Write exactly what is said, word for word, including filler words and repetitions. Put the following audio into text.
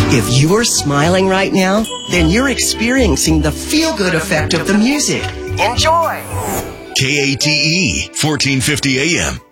If you're smiling right now, then you're experiencing the feel-good effect of the music. Enjoy! K A T E, fourteen fifty A M.